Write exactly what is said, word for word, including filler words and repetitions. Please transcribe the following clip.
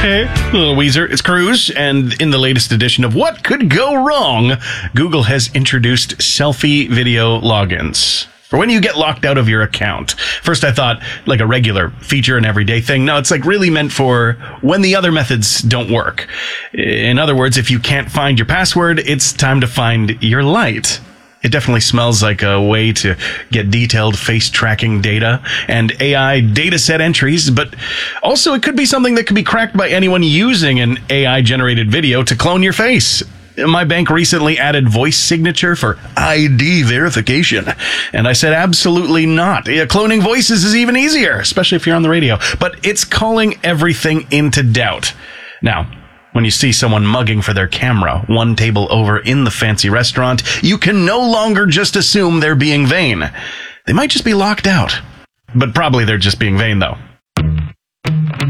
Hey, little Weezer, it's Cruz, and in the latest edition of What Could Go Wrong, Google has introduced selfie video logins for when you get locked out of your account. First, I thought like a regular feature, an everyday thing. No, it's like really meant for when the other methods don't work. In other words, if you can't find your password, it's time to find your light. It definitely smells like a way to get detailed face tracking data and A I data set entries, but also it could be something that could be cracked by anyone using an A I generated video to clone your face. My bank recently added voice signature for I D verification, and I said absolutely not. Cloning voices is even easier, especially if you're on the radio, but it's calling everything into doubt. Now, when you see someone mugging for their camera one table over in the fancy restaurant, you can no longer just assume they're being vain. They might just be locked out. But probably they're just being vain, though.